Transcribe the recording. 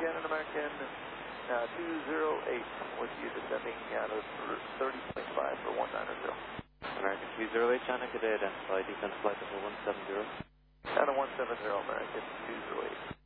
Shannon American 208 with you descending out of 30.5 for 190. American 208, China, good day, identify descent flight level 170. Out of 170, American 208.